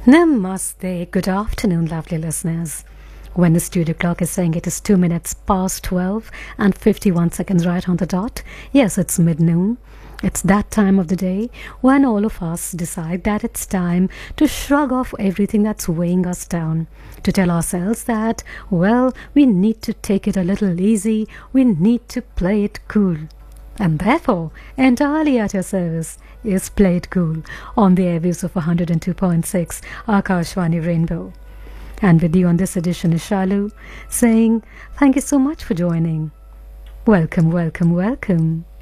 Namaste. Good afternoon, lovely listeners. When the studio clock is saying it is 2 minutes past 12 and 51 seconds right on the dot, yes, it's mid-noon. It's that time of the day when all of us decide that it's time to shrug off everything that's weighing us down, to tell ourselves that, well, we need to take it a little easy, we need to play it cool. And therefore, entirely at your service is Play It Cool on the airwaves of 102.6 Akashvani Rainbow. And with you on this edition is Shalu saying, thank you so much for joining. Welcome, welcome, welcome.